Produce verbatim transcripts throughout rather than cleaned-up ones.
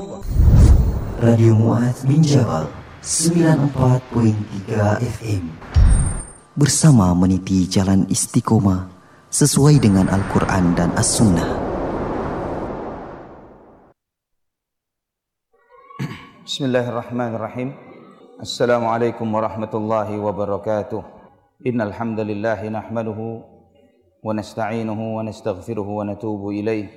Radio Mu'adz bin Jabal sembilan puluh empat koma tiga F M bersama meniti jalan istiqomah sesuai dengan Al-Quran dan As-Sunnah. Bismillahirrahmanirrahim. Assalamualaikum warahmatullahi wabarakatuh. Innal hamdalillah nahmaduhu wa nasta'inuhu wa nastaghfiruhu wa natubu ilaih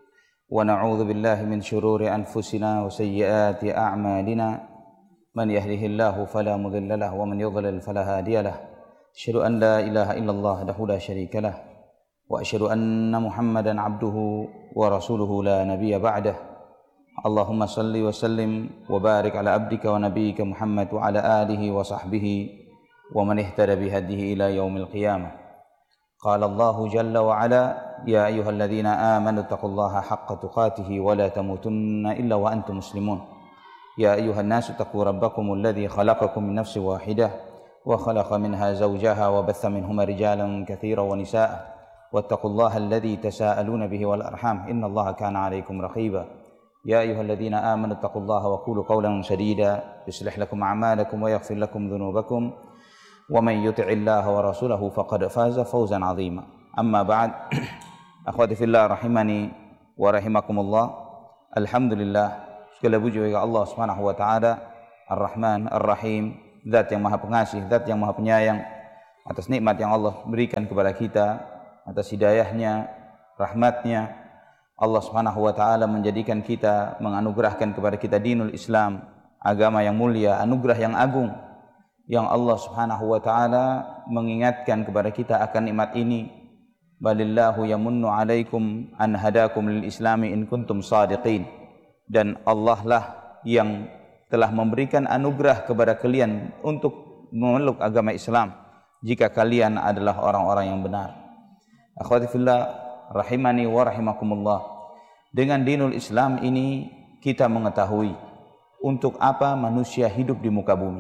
wa na'udzu billahi min shururi anfusina wa sayyiati a'malina man yahdihillahu fala mudilla lahu wa man yudlil fala hadiya lahu. Asyhadu an la ilaha illallah wahdahu la syarika lah wa asyhadu anna Muhammadan abduhu wa rasuluhu la nabiyya ba'dah. Allahumma salli wa sallim wa barik ala abdika wa nabiyyika Muhammad wa ala alihi wa sahbihi wa man ihtada bihadihi ila yaumil qiyamah. Qala Allahu jalla wa ala ya ayyuhalladzina amanu taqullaha haqqa tuqatih wa la tamutunna illa wa antum muslimun. Ya ayyuhan nasu taqu rabbakumul ladzi khalaqakum min nafsin wahidah wa khalaqa minha zawjaha wa batha minhuma rijalan katsiran wa nisaa'a wattaqullaha alladzi tasaaluna bihi wal arham innallaha kana 'alaikum raqiba. Ya ayyuhalladzina amanu taqullaha wa qulu qawlan sadida yuslih lakum a'malakum wa yaghfir lakum dhunubakum wa man yuti'illaha wa rasulahu faqad faza fawzan 'azima. Amma ba'd. Akhwati fillah rahimani wa rahimakumullah. Alhamdulillah, segala puji bagi Allah Subhanahu wa taala, Ar-Rahman, Ar-Rahim, zat yang Maha Pengasih, zat yang Maha Penyayang, atas nikmat yang Allah berikan kepada kita, atas hidayahnya, rahmatnya. Allah Subhanahu wa taala menjadikan kita, menganugerahkan kepada kita dinul Islam, agama yang mulia, anugerah yang agung, yang Allah Subhanahu wa taala mengingatkan kepada kita akan nikmat ini. Balillahu yamunnu 'alaikum an hadakum lil islami in kuntum shadiqin. Dan Allah lah yang telah memberikan anugerah kepada kalian untuk memeluk agama Islam jika kalian adalah orang-orang yang benar. Akhwati fillah rahimani wa rahimakumullah. Dengan dinul Islam ini kita mengetahui untuk apa manusia hidup di muka bumi.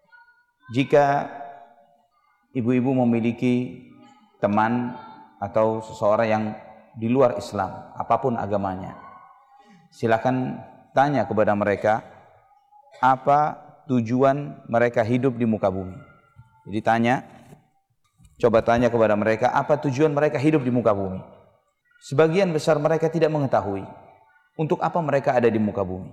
Jika ibu-ibu memiliki teman atau seseorang yang di luar Islam, apapun agamanya, silakan tanya kepada mereka apa tujuan mereka hidup di muka bumi. Jadi tanya, coba tanya kepada mereka apa tujuan mereka hidup di muka bumi. Sebagian besar mereka tidak mengetahui untuk apa mereka ada di muka bumi.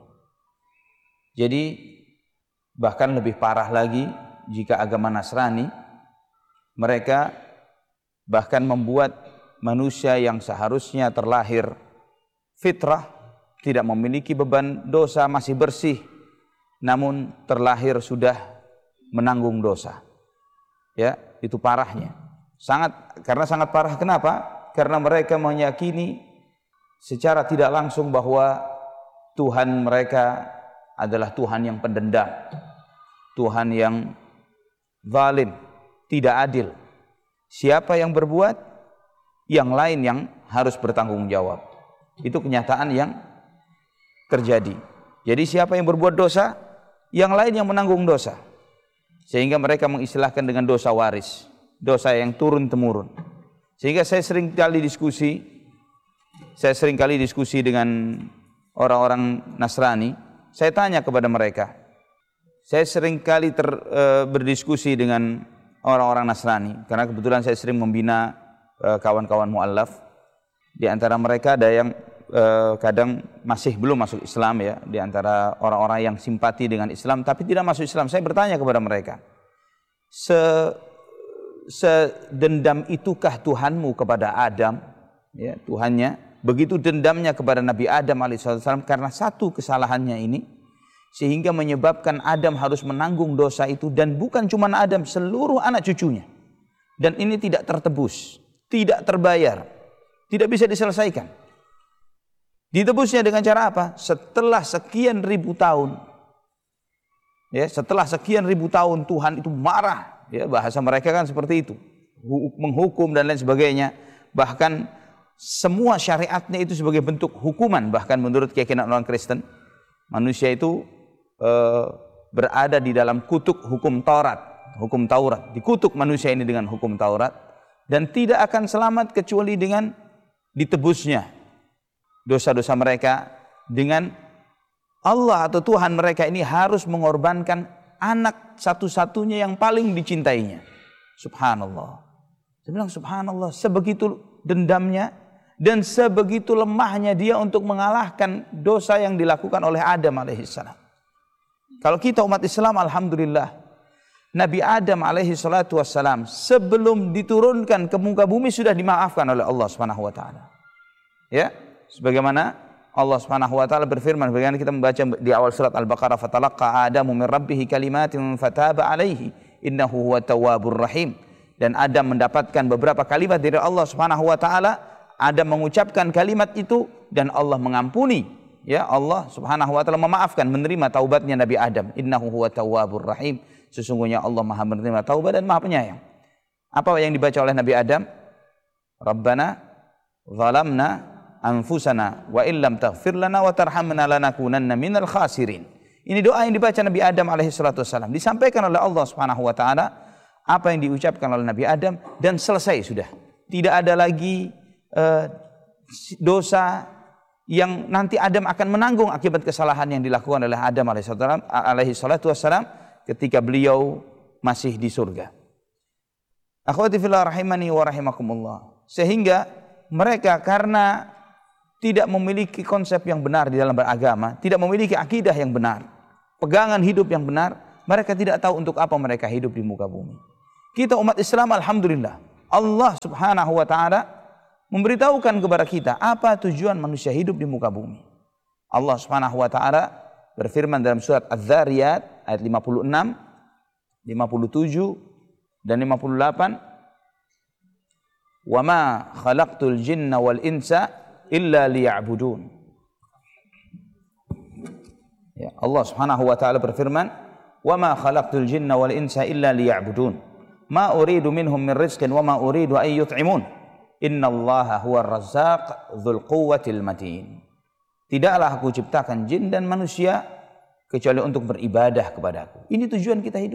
Jadi bahkan lebih parah lagi jika agama Nasrani, mereka bahkan membuat manusia yang seharusnya terlahir fitrah, tidak memiliki beban dosa, masih bersih, namun terlahir sudah menanggung dosa. Ya, itu parahnya. Sangat, karena sangat parah. Kenapa? Karena mereka meyakini secara tidak langsung bahwa Tuhan mereka adalah Tuhan yang pendendam, Tuhan yang zalim, tidak adil. Siapa yang berbuat, yang lain yang harus bertanggung jawab. Itu kenyataan yang terjadi. Jadi siapa yang berbuat dosa, yang lain yang menanggung dosa. Sehingga mereka mengistilahkan dengan dosa waris, dosa yang turun-temurun. Sehingga saya sering kali diskusi, saya sering kali diskusi dengan orang-orang Nasrani. Saya tanya kepada mereka. Saya sering kali ter, e, berdiskusi dengan orang-orang Nasrani, karena kebetulan saya sering membina e, kawan-kawan mu'allaf. Di antara mereka ada yang e, kadang masih belum masuk Islam, ya, di antara orang-orang yang simpati dengan Islam tapi tidak masuk Islam. Saya bertanya kepada mereka, se sedendam itukah Tuhanmu kepada Adam, ya, Tuhannya begitu dendamnya kepada Nabi Adam alaihissalam karena satu kesalahannya ini, sehingga menyebabkan Adam harus menanggung dosa itu, dan bukan cuma Adam, seluruh anak cucunya. Dan ini tidak tertebus, tidak terbayar, tidak bisa diselesaikan. Ditebusnya dengan cara apa? Setelah sekian ribu tahun, ya, setelah sekian ribu tahun Tuhan itu marah, ya, bahasa mereka kan seperti itu, menghukum dan lain sebagainya. Bahkan semua syariatnya itu sebagai bentuk hukuman. Bahkan menurut keyakinan orang Kristen, manusia itu Uh, berada di dalam kutuk hukum Taurat, hukum Taurat. Dikutuk manusia ini dengan hukum Taurat, dan tidak akan selamat kecuali dengan ditebusnya dosa-dosa mereka dengan Allah atau Tuhan mereka ini harus mengorbankan anak satu-satunya yang paling dicintainya. Subhanallah. Saya bilang subhanallah, sebegitu dendamnya dan sebegitu lemahnya dia untuk mengalahkan dosa yang dilakukan oleh Adam alaihissalam. Kalau kita umat Islam, alhamdulillah, Nabi Adam alaihi salatu wassalam sebelum diturunkan ke muka bumi sudah dimaafkan oleh Allah Subhanahu wa taala. Ya, sebagaimana Allah Subhanahu wa taala berfirman, bagaimana kita membaca di awal surat Al-Baqarah, fatalaqqa Adamu min rabbih kalimatin fataba alaihi innahu huwa tawwabur rahim. Dan Adam mendapatkan beberapa kalimat dari Allah Subhanahu wa taala. Adam mengucapkan kalimat itu dan Allah mengampuni. Ya, Allah Subhanahu wa taala memaafkan, menerima taubatnya Nabi Adam. Innahu huwa tawwabur rahim. Sesungguhnya Allah Maha menerima taubat dan Maha penyayang. Apa yang dibaca oleh Nabi Adam? Rabbana zalamna anfusana wa illam taghfir lana wa tarhamna lanakunanna minal khasirin. Ini doa yang dibaca Nabi Adam alaihi salatu wasallam. Disampaikan oleh Allah Subhanahu wa taala apa yang diucapkan oleh Nabi Adam dan selesai sudah. Tidak ada lagi uh, dosa yang nanti Adam akan menanggung akibat kesalahan yang dilakukan oleh Adam alaihi salatu wassalam ketika beliau masih di surga. Akhwati fillah rahimani wa rahimakumullah. Sehingga mereka karena tidak memiliki konsep yang benar di dalam beragama, tidak memiliki akidah yang benar, pegangan hidup yang benar, mereka tidak tahu untuk apa mereka hidup di muka bumi. Kita umat Islam alhamdulillah, Allah Subhanahu wa taala memberitahukan kepada kita apa tujuan manusia hidup di muka bumi. Allah Subhanahu wa taala berfirman dalam surat Az-Zariyat ayat lima puluh enam, lima puluh tujuh dan lima puluh delapan, "Wa ma khalaqtul jinna wal insa illa liya'budun." Ya, Allah Subhanahu wa taala berfirman, "Wa ma khalaqtul jinna wal insa illa liya'budun. Ma uridu minhum min rizqin wa ma uridu an yut'imun. Innallaha huwar razzaq dzul quwwatil matin." Tidaklah aku ciptakan jin dan manusia kecuali untuk beribadah kepadaku. Ini tujuan kita hidup.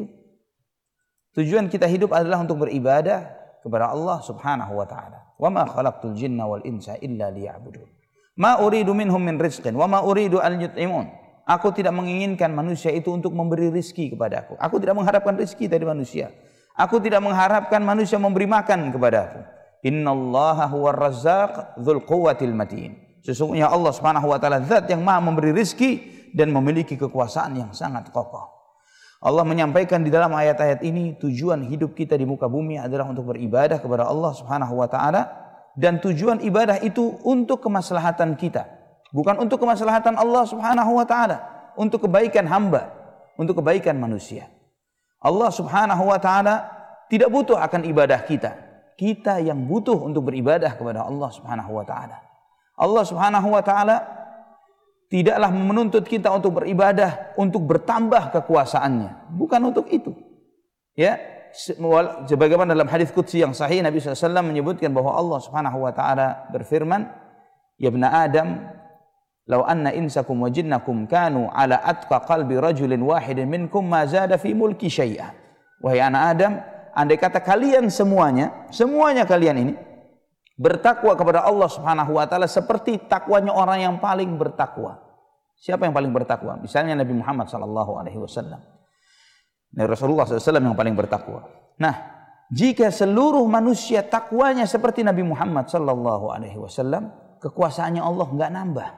Tujuan kita hidup adalah untuk beribadah kepada Allah Subhanahu wa taala. Wa ma khalaqtul jinna wal insa illa liya'budun. Ma uridu minhum min rizqin wa ma uridu an yut'imun. Aku tidak menginginkan manusia itu untuk memberi rizki kepadaku. Aku tidak mengharapkan rizki dari manusia. Aku tidak mengharapkan manusia memberi makan kepadaku. Innallaha huwar razzaq dzul quwwatil matin. Sesungguhnya Allah Subhanahu wa taala zat yang Maha memberi rizki dan memiliki kekuasaan yang sangat kokoh. Allah menyampaikan di dalam ayat-ayat ini tujuan hidup kita di muka bumi adalah untuk beribadah kepada Allah Subhanahu wa taala, dan tujuan ibadah itu untuk kemaslahatan kita, bukan untuk kemaslahatan Allah Subhanahu wa taala, untuk kebaikan hamba, untuk kebaikan manusia. Allah Subhanahu wa taala tidak butuh akan ibadah kita. Kita yang butuh untuk beribadah kepada Allah Subhanahu wa taala. Allah Subhanahu wa taala tidaklah menuntut kita untuk beribadah untuk bertambah kekuasaannya, bukan untuk itu. Ya, sebagaimana dalam hadis qudsi yang sahih Nabi sallallahu alaihi wasallam menyebutkan bahwa Allah Subhanahu wa taala berfirman, "Ya ibna Adam, law anna insakum wa jinnakum kanu ala atqa qalbi rajulin wahidin minkum ma zada fi mulki syai'a." Wahai anak Adam, andai kata kalian semuanya, semuanya kalian ini bertakwa kepada Allah Subhanahu wa taala seperti takwanya orang yang paling bertakwa. Siapa yang paling bertakwa? Misalnya Nabi Muhammad sallallahu alaihi wasallam. Nabi Rasulullah sallallahu alaihi wasallam yang paling bertakwa. Nah, jika seluruh manusia takwanya seperti Nabi Muhammad sallallahu alaihi wasallam, kekuasaannya Allah enggak nambah.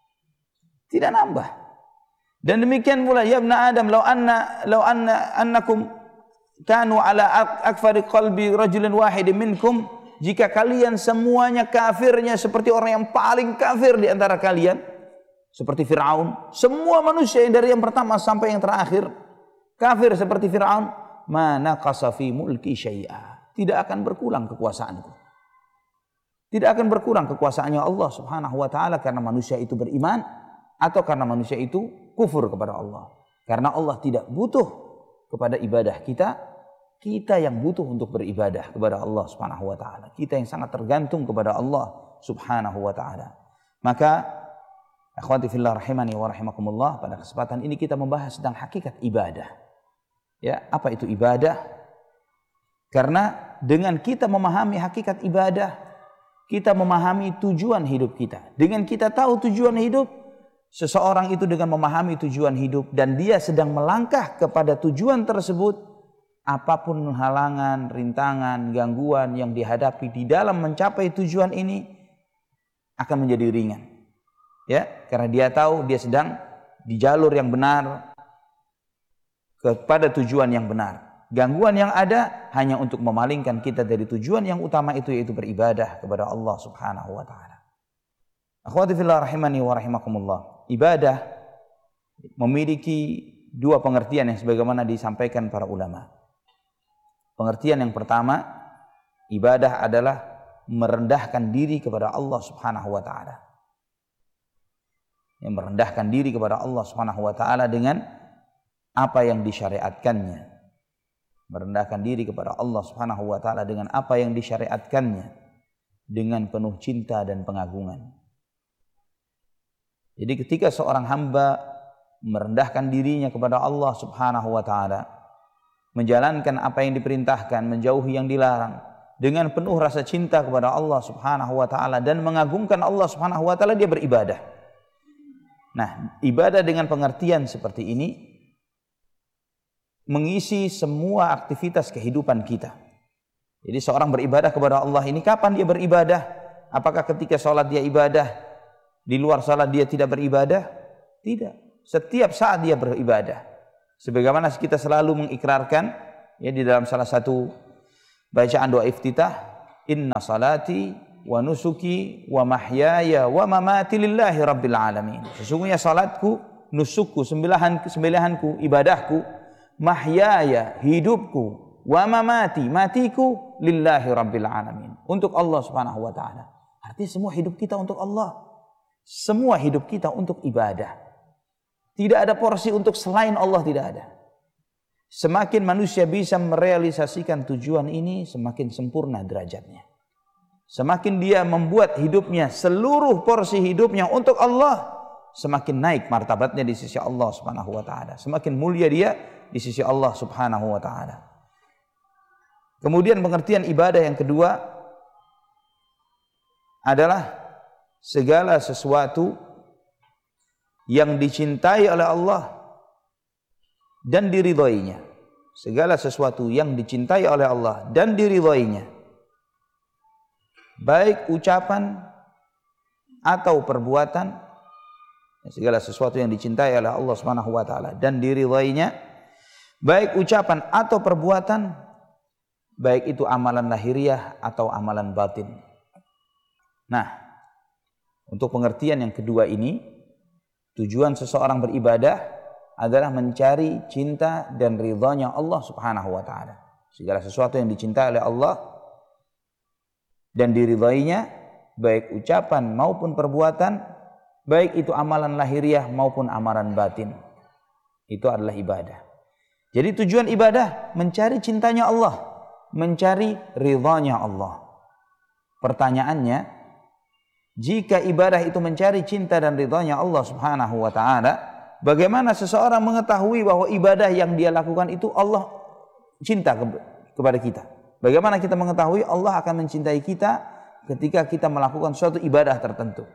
Tidak nambah. Dan demikian pula ya ibna Adam, law anna law anna annakum kanu ala akfari qalbi rajulin wahidin minkum, jika kalian semuanya kafirnya seperti orang yang paling kafir di antara kalian, seperti Fir'aun, semua manusia yang dari yang pertama sampai yang terakhir kafir seperti Fir'aun, mana qasafi mulki syai'a, tidak akan berkurang kekuasaanku. Tidak akan berkurang kekuasaannya Allah Subhanahu wa taala karena manusia itu beriman atau karena manusia itu kufur kepada Allah. Karena Allah tidak butuh kepada ibadah kita, kita yang butuh untuk beribadah kepada Allah Subhanahu wa taala. Kita yang sangat tergantung kepada Allah Subhanahu wa taala. Maka akhwati fillah rahimani wa rahimakumullah, pada kesempatan ini kita membahas tentang hakikat ibadah. Ya, apa itu ibadah? Karena dengan kita memahami hakikat ibadah, kita memahami tujuan hidup kita. Dengan kita tahu tujuan hidup, seseorang itu dengan memahami tujuan hidup dan dia sedang melangkah kepada tujuan tersebut, apapun halangan, rintangan, gangguan yang dihadapi di dalam mencapai tujuan ini akan menjadi ringan. Ya, karena dia tahu dia sedang di jalur yang benar kepada tujuan yang benar. Gangguan yang ada hanya untuk memalingkan kita dari tujuan yang utama itu, yaitu beribadah kepada Allah Subhanahu wa taala. Akhwati fillah rahimani wa rahimakumullah. Ibadah memiliki dua pengertian yang sebagaimana disampaikan para ulama. Pengertian yang pertama, ibadah adalah merendahkan diri kepada Allah Subhanahu wa taala. Yang merendahkan diri kepada Allah Subhanahu wa taala dengan apa yang disyariatkannya. Merendahkan diri kepada Allah Subhanahu wa taala dengan apa yang disyariatkannya, dengan penuh cinta dan pengagungan. Jadi ketika seorang hamba merendahkan dirinya kepada Allah Subhanahu wa taala, menjalankan apa yang diperintahkan, menjauhi yang dilarang, dengan penuh rasa cinta kepada Allah Subhanahu wa taala dan mengagungkan Allah Subhanahu wa taala, dia beribadah. Nah, ibadah dengan pengertian seperti ini mengisi semua aktivitas kehidupan kita. Jadi seorang beribadah kepada Allah ini kapan dia beribadah? Apakah ketika sholat dia ibadah? Di luar sholat dia tidak beribadah? Tidak. Setiap saat dia beribadah. Sebagaimana kita selalu mengikrarkan ya di dalam salah satu bacaan doa iftitah, inna salati wa nusuki wa mahyaya wa mamati lillahi rabbil alamin. Sesungguhnya salatku, nusukku, sembelihan sembelihanku, ibadahku, mahyaya, hidupku, wa mamati, matiku, lillahi rabbil alamin, untuk Allah Subhanahu wa taala. Artinya semua hidup kita untuk Allah. Semua hidup kita untuk ibadah. Tidak ada porsi untuk selain Allah, tidak ada. Semakin manusia bisa merealisasikan tujuan ini, semakin sempurna derajatnya. Semakin dia membuat hidupnya, seluruh porsi hidupnya untuk Allah, semakin naik martabatnya di sisi Allah Subhanahu wa taala. Semakin mulia dia di sisi Allah Subhanahu wa taala. Kemudian pengertian ibadah yang kedua adalah segala sesuatu yang dicintai oleh Allah dan diridhoinya. Segala sesuatu yang dicintai oleh Allah dan diridhoinya, baik ucapan atau perbuatan, segala sesuatu yang dicintai oleh Allah Subhanahu wa taala dan diridhoinya, baik ucapan atau perbuatan, baik itu amalan lahiriah atau amalan batin. Nah, untuk pengertian yang kedua ini, tujuan seseorang beribadah adalah mencari cinta dan ridhanya Allah Subhanahu wa taala. Segala sesuatu yang dicintai oleh Allah dan diridhainya, baik ucapan maupun perbuatan, baik itu amalan lahiriah maupun amalan batin, itu adalah ibadah. Jadi tujuan ibadah mencari cintanya Allah, mencari ridhanya Allah. Pertanyaannya, jika ibadah itu mencari cinta dan ridhanya Allah Subhanahu wa taala, bagaimana seseorang mengetahui bahwa ibadah yang dia lakukan itu Allah cinta ke kepada kita? Bagaimana kita mengetahui Allah akan mencintai kita ketika kita melakukan suatu ibadah tertentu?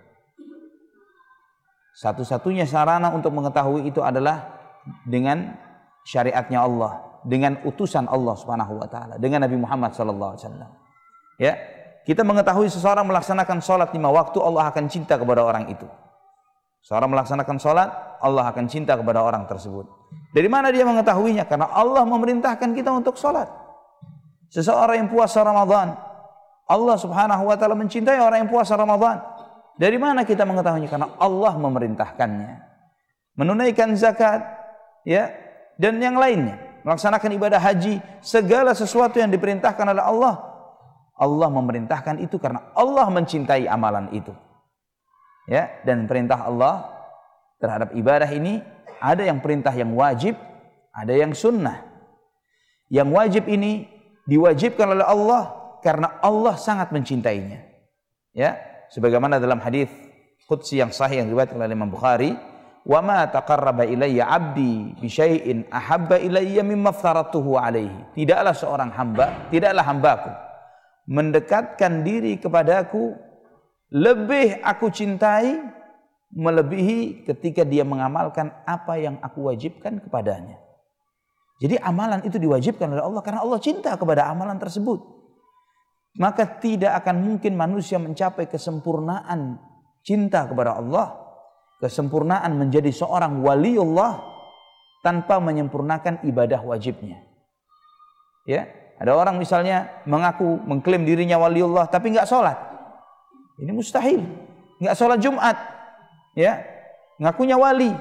Satu-satunya sarana untuk mengetahui itu adalah dengan syariatnya Allah, dengan utusan Allah Subhanahu wa taala, dengan Nabi Muhammad sallallahu alaihi wasallam. Ya, kita mengetahui seseorang melaksanakan salat lima waktu, Allah akan cinta kepada orang itu. Seorang melaksanakan salat, Allah akan cinta kepada orang tersebut. Dari mana dia mengetahuinya? Karena Allah memerintahkan kita untuk salat. Seseorang yang puasa Ramadan, Allah Subhanahu wa taala mencintai orang yang puasa Ramadan. Dari mana kita mengetahuinya? Karena Allah memerintahkannya. Menunaikan zakat, ya, dan yang lainnya, melaksanakan ibadah haji, segala sesuatu yang diperintahkan oleh Allah, Allah memerintahkan itu karena Allah mencintai amalan itu. Ya, dan perintah Allah terhadap ibadah ini ada yang perintah yang wajib, ada yang sunnah. Yang wajib ini diwajibkan oleh Allah karena Allah sangat mencintainya. Ya, sebagaimana dalam hadis qudsi yang sahih yang diriwayatkan oleh Imam Bukhari, "Wa ma taqarraba ilayya 'abdi bi syai'in ahabba ilayya mimma aftaratuhu 'alaihi." Tidaklah seorang hamba, tidaklah hambaku mendekatkan diri kepadaku lebih aku cintai melebihi ketika dia mengamalkan apa yang aku wajibkan kepadanya. Jadi amalan itu diwajibkan oleh Allah karena Allah cinta kepada amalan tersebut. Maka tidak akan mungkin manusia mencapai kesempurnaan cinta kepada Allah, kesempurnaan menjadi seorang waliullah tanpa menyempurnakan ibadah wajibnya. Ya, ada orang misalnya mengaku mengklaim dirinya waliullah tapi enggak sholat. Ini mustahil. Enggak sholat Jumat. Ya, ngakunya wali,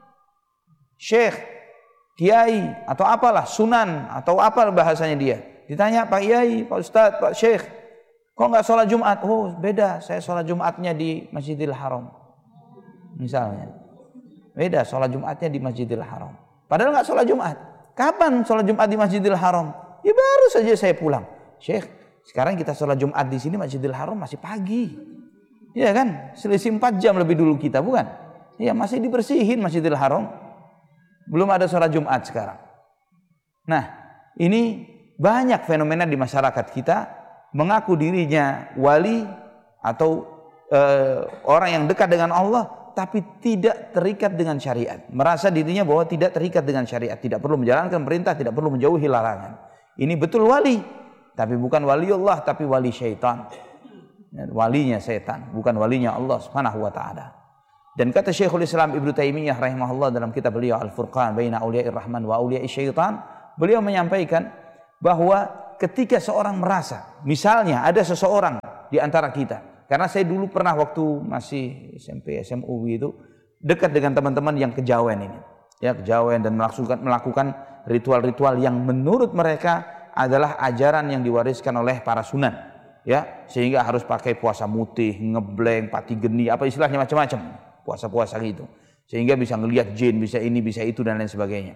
syekh, kiai atau apalah, sunan atau apa bahasanya dia. Ditanya, Pak Kiai, Pak Ustadz, Pak Syekh, kok nggak sholat Jumat? Oh beda, saya sholat Jumatnya di Masjidil Haram. Misalnya, beda sholat Jumatnya di Masjidil Haram. Padahal nggak sholat Jumat. Kapan sholat Jumat di Masjidil Haram? Ya baru saja saya pulang. Syekh, sekarang kita sholat Jumat di sini Masjidil Haram masih pagi. Iya kan, selisih empat jam lebih dulu kita, bukan? Iya, masih dibersihin Masjidil Haram. Belum ada sholat Jumat sekarang. Nah, ini banyak fenomena di masyarakat kita mengaku dirinya wali atau e, orang yang dekat dengan Allah, tapi tidak terikat dengan syariat. Merasa dirinya bahwa tidak terikat dengan syariat, tidak perlu menjalankan perintah, tidak perlu menjauhi larangan. Ini betul wali, tapi bukan waliullah, tapi wali syaitan. Walinya setan, bukan walinya Allah Subhanahu wa taala. Dan kata Syekhul Islam Ibnu Taimiyah rahimahullah dalam kitab beliau Al-Furqan baina auliya'ir rahman wa auliya'is syaitan, beliau menyampaikan bahwa ketika seorang merasa, misalnya ada seseorang di antara kita, karena saya dulu pernah waktu masih S M P, S M U itu dekat dengan teman-teman yang kejawen ini, ya kejawen dan melakukan melakukan ritual-ritual yang menurut mereka adalah ajaran yang diwariskan oleh para sunan. Ya, sehingga harus pakai puasa mutih, ngebleng, pati geni, apa istilahnya macam-macam, puasa-puasa gitu. Sehingga bisa ngelihat jin, bisa ini, bisa itu dan lain sebagainya.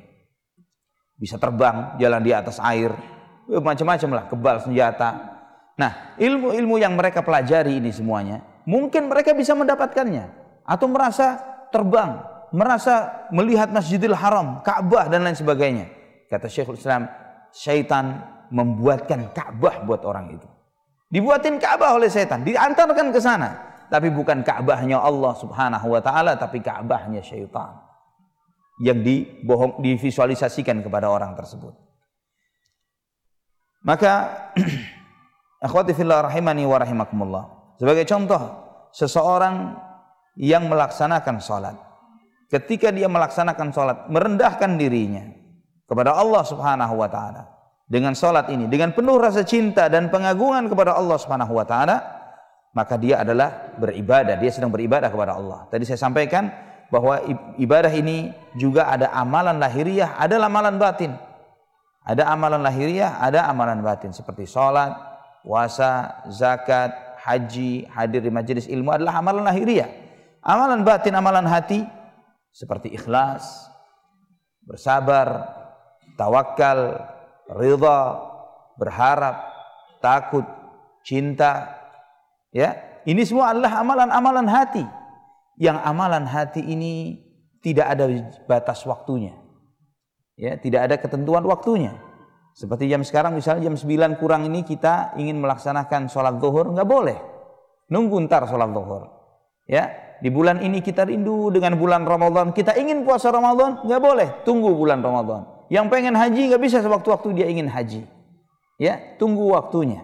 Bisa terbang, jalan di atas air, macam-macam lah, kebal senjata. Nah, ilmu-ilmu yang mereka pelajari ini semuanya, mungkin mereka bisa mendapatkannya atau merasa terbang, merasa melihat Masjidil Haram, Ka'bah dan lain sebagainya. Kata Syekhul Islam, syaitan membuatkan Ka'bah buat orang itu. Dibuatin Ka'bah oleh setan, diantarkan ke sana, tapi bukan Ka'bahnya Allah Subhanahu wa taala, tapi Ka'bahnya syaitan yang dibohong divisualisasikan kepada orang tersebut. Maka akhwati fillah rahimani wa rahimakumullah, sebagai contoh seseorang yang melaksanakan salat, ketika dia melaksanakan salat merendahkan dirinya kepada Allah Subhanahu wa taala dengan salat ini, dengan penuh rasa cinta dan pengagungan kepada Allah Subhanahu wa taala, maka dia adalah beribadah, dia sedang beribadah kepada Allah. Tadi saya sampaikan bahwa ibadah ini juga ada amalan lahiriah, ada amalan batin. Ada amalan lahiriah, ada amalan batin seperti salat, puasa, zakat, haji, hadir di majelis ilmu adalah amalan lahiriah. Amalan batin, amalan hati seperti ikhlas, bersabar, tawakal, ridha, berharap, takut, cinta, ya, ini semua adalah amalan-amalan hati. Yang amalan hati ini tidak ada batas waktunya, ya, tidak ada ketentuan waktunya. Seperti jam sekarang misalnya jam sembilan kurang ini kita ingin melaksanakan sholat zuhur, nggak boleh, nunggu ntar sholat zuhur. Ya, di bulan ini kita rindu dengan bulan Ramadan, kita ingin puasa Ramadan, nggak boleh, tunggu bulan Ramadan. Yang pengen haji nggak bisa sewaktu-waktu dia ingin haji, ya, tunggu waktunya.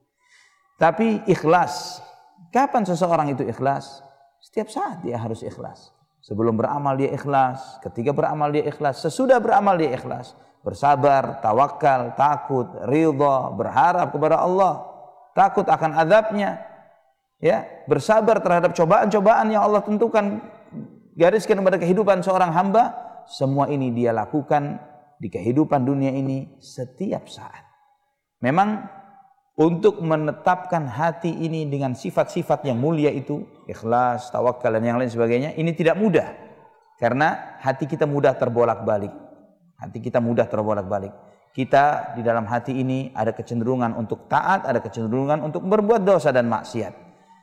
Tapi ikhlas, kapan seseorang itu ikhlas? Setiap saat dia harus ikhlas. Sebelum beramal dia ikhlas, ketika beramal dia ikhlas, sesudah beramal dia ikhlas. Bersabar, tawakal, takut, ridha, berharap kepada Allah, takut akan azabnya, ya, bersabar terhadap cobaan-cobaan yang Allah tentukan, gariskan kepada kehidupan seorang hamba. Semua ini dia lakukan di kehidupan dunia ini setiap saat. Memang untuk menetapkan hati ini dengan sifat-sifat yang mulia itu, ikhlas, tawakal dan yang lain sebagainya, ini tidak mudah. Karena hati kita mudah terbolak-balik. Hati kita mudah terbolak-balik. Kita di dalam hati ini ada kecenderungan untuk taat, ada kecenderungan untuk berbuat dosa dan maksiat.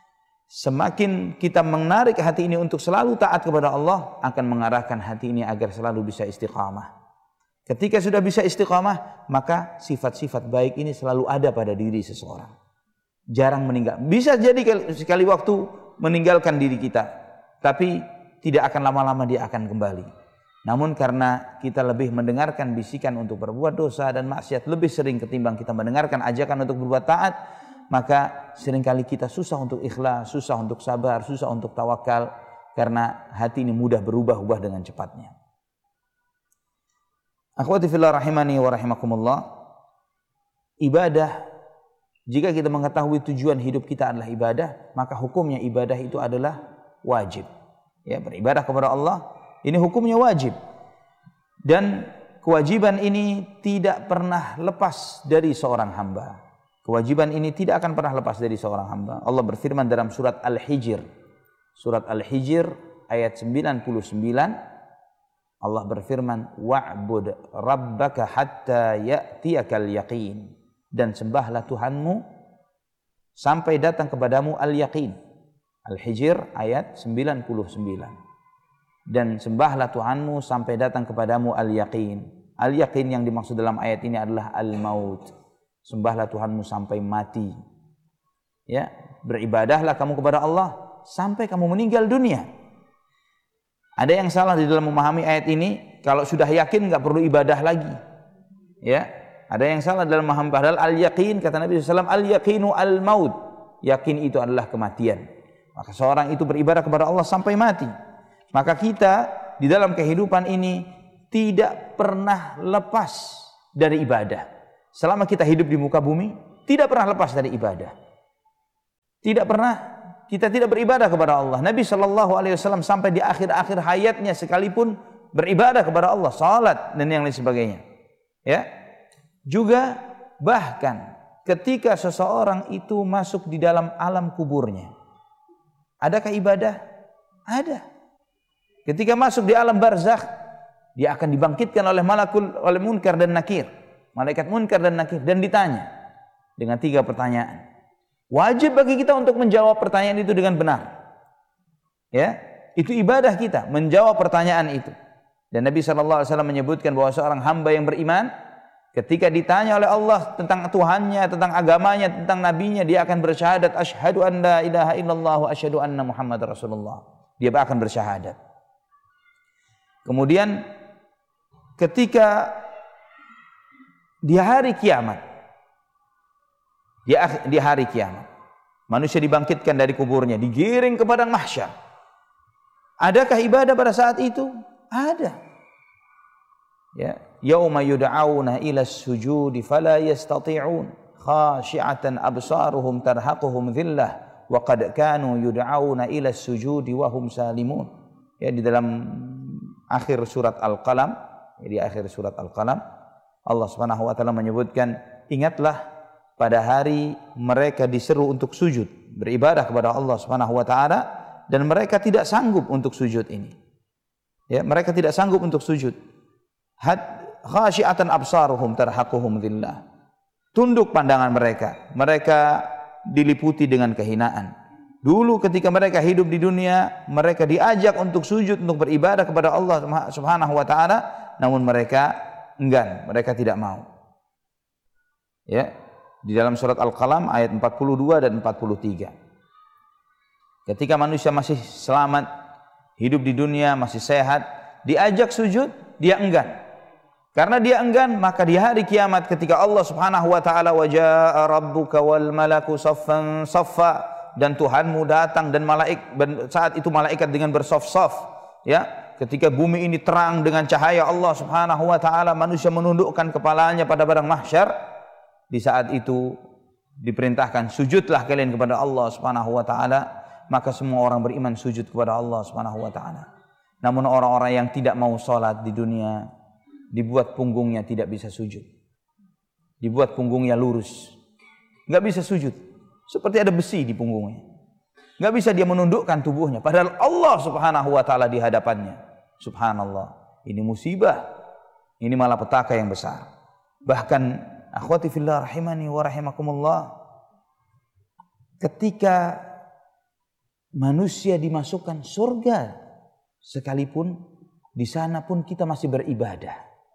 Semakin kita menarik hati ini untuk selalu taat kepada Allah, akan mengarahkan hati ini agar selalu bisa istiqamah. Ketika sudah bisa istiqamah, maka sifat-sifat baik ini selalu ada pada diri seseorang. Jarang meninggal. Bisa jadi sekali waktu meninggalkan diri kita, tapi tidak akan lama-lama dia akan kembali. Namun karena kita lebih mendengarkan bisikan untuk berbuat dosa dan maksiat lebih sering ketimbang kita mendengarkan ajakan untuk berbuat taat, maka seringkali kita susah untuk ikhlas, susah untuk sabar, susah untuk tawakal, karena hati ini mudah berubah-ubah dengan cepatnya. Akhwati fillah rahimani wa rahimakumullah, ibadah, jika kita mengetahui tujuan hidup kita adalah ibadah, maka hukumnya ibadah itu adalah wajib. Ya, beribadah kepada Allah, ini hukumnya wajib. Dan kewajiban ini tidak pernah lepas dari seorang hamba. Kewajiban ini tidak akan pernah lepas dari seorang hamba. Allah berfirman dalam surat Al-Hijr. Surat Al-Hijr ayat sembilan puluh sembilan. Allah berfirman, wa'bud rabbaka hatta ya'tiyakal yaqin. Dan sembahlah Tuhanmu sampai datang kepadamu al-yaqin. Al-Hijr ayat sembilan puluh sembilan. Dan sembahlah Tuhanmu sampai datang kepadamu al-yaqin. Al-yaqin yang dimaksud dalam ayat ini adalah al-maut. Sembahlah Tuhanmu sampai mati. Ya, beribadahlah kamu kepada Allah sampai kamu meninggal dunia. Ada yang salah di dalam memahami ayat ini, kalau sudah yakin enggak perlu ibadah lagi. Ya, ada yang salah dalam memahami, padahal al-yaqin kata Nabi sallallahu alaihi wasallam, al-yaqinu al-maut. Yakin itu adalah kematian. Maka seorang itu beribadah kepada Allah sampai mati. Maka kita di dalam kehidupan ini tidak pernah lepas dari ibadah. Selama kita hidup di muka bumi, tidak pernah lepas dari ibadah. Tidak pernah kita tidak beribadah kepada Allah. Nabi shallallahu alaihi wasallam sampai di akhir-akhir hayatnya sekalipun beribadah kepada Allah, salat dan yang lain sebagainya. Ya. Juga bahkan ketika seseorang itu masuk di dalam alam kuburnya, adakah ibadah? Ada. Ketika masuk di alam barzakh, dia akan dibangkitkan oleh malakul oleh munkar dan nakir, malaikat munkar dan nakir, dan ditanya dengan tiga pertanyaan. Wajib bagi kita untuk menjawab pertanyaan itu dengan benar. Ya, itu ibadah kita menjawab pertanyaan itu. Dan Nabi shallallahu alaihi wasallam menyebutkan bahwa seorang hamba yang beriman ketika ditanya oleh Allah tentang Tuhannya, tentang agamanya, tentang nabinya, dia akan bersyahadat asyhadu an la ilaha illallah wa asyhadu anna Muhammadar Rasulullah. Dia akan bersyahadat. Kemudian ketika di hari kiamat, Di, di hari kiamat, manusia dibangkitkan dari kuburnya, digiring ke padang mahsyar. Adakah ibadah pada saat itu? Ada. Ya, yauma yud'auna ila as-sujudi fala yastati'un khashi'atan absaruhum tarhaquhum dhillah wa qad kanu yud'auna ila as-sujudi wa hum salimun. Ya, di dalam akhir surat Al-Qalam, ya, di akhir surat Al-Qalam Allah Subhanahu wa taala menyebutkan, ingatlah pada hari mereka diseru untuk sujud, beribadah kepada Allah Subhanahu wa taala, dan mereka tidak sanggup untuk sujud ini. Ya, mereka tidak sanggup untuk sujud. Khasyi'atan absaruhum tarhaquhum dhillah. Tunduk pandangan mereka. Mereka diliputi dengan kehinaan. Dulu ketika mereka hidup di dunia, mereka diajak untuk sujud, untuk beribadah kepada Allah Subhanahu wa taala, namun mereka enggan, mereka tidak mau. Ya. Di dalam surat Al-Qalam ayat empat puluh dua dan empat puluh tiga. Ketika manusia masih selamat, hidup di dunia, masih sehat, diajak sujud, dia enggan. Karena dia enggan, maka di hari kiamat ketika Allah Subhanahu wa taala wa jaa rabbuka wal malaku saffan saffa, dan Tuhanmu datang dan malaikat, saat itu malaikat dengan bersaf-saf, ya, ketika bumi ini terang dengan cahaya Allah Subhanahu wa taala, manusia menundukkan kepalanya pada padang mahsyar. Di saat itu diperintahkan, sujudlah kalian kepada Allah Subhanahu wa taala, maka semua orang beriman sujud kepada Allah Subhanahu wa taala. Namun orang-orang yang tidak mau salat di dunia, dibuat punggungnya tidak bisa sujud. Dibuat punggungnya lurus. Enggak bisa sujud. Seperti ada besi di punggungnya. Enggak bisa dia menundukkan tubuhnya, padahal Allah Subhanahu wa taala di hadapannya. Subhanallah. Ini musibah. Ini malapetaka yang besar. Bahkan akhwati fillah rahimani wa rahimakumullah, ketika manusia dimasukkan surga sekalipun, di sana pun kita masih beribadah.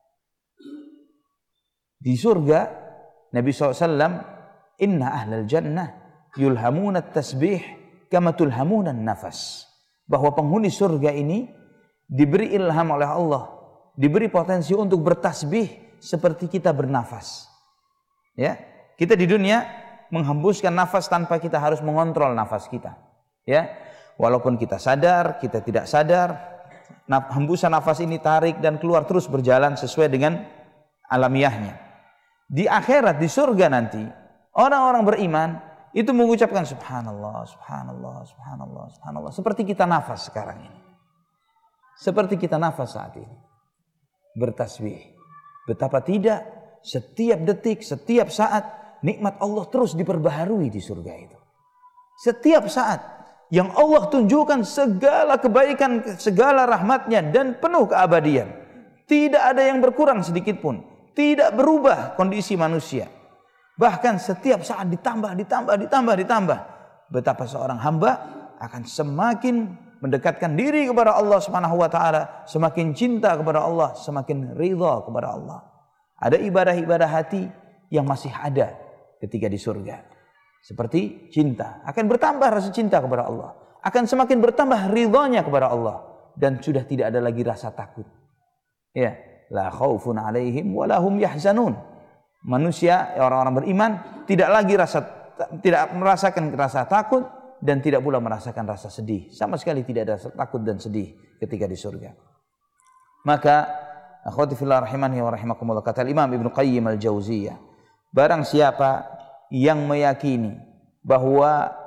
Di surga Nabi shallallahu alaihi wasallam, inna ahlal jannah yulhamuna at-tasbih kama tulhamuna an-nafas. bahwa penghuni surga ini diberi ilham oleh Allah, diberi potensi untuk bertasbih seperti kita bernafas. Ya, kita di dunia menghembuskan nafas tanpa kita harus mengontrol nafas kita. Ya, walaupun kita sadar, kita tidak sadar, hembusan nafas ini tarik dan keluar terus berjalan sesuai dengan alamiahnya. Di akhirat, di surga nanti, orang-orang beriman itu mengucapkan subhanallah, subhanallah, subhanallah, subhanallah. Seperti kita nafas sekarang ini. Seperti kita nafas saat ini. Bertasbih. Betapa tidak, setiap detik, setiap saat, nikmat Allah terus diperbaharui di surga itu. Setiap saat yang Allah tunjukkan segala kebaikan, segala rahmatnya dan penuh keabadian. Tidak ada yang berkurang sedikit pun. Tidak berubah kondisi manusia. Bahkan setiap saat ditambah, ditambah, ditambah, ditambah. Betapa seorang hamba akan semakin mendekatkan diri kepada Allah Subhanahu wa taala, semakin cinta kepada Allah, semakin ridha kepada Allah. Ada ibadah-ibadah hati yang masih ada ketika di surga. Seperti cinta, akan bertambah rasa cinta kepada Allah, akan semakin bertambah ridhanya kepada Allah, dan sudah tidak ada lagi rasa takut. Ya, la khaufun alaihim wa lahum yahzanun. Manusia, orang-orang beriman tidak lagi rasa tidak merasakan rasa takut dan tidak pula merasakan rasa sedih. Sama sekali tidak ada takut dan sedih ketika di surga. Maka akhwati fillah rahimani wa rahimakumullah, kata Imam Ibnu Qayyim al-Jauziyah, barang siapa yang meyakini bahwa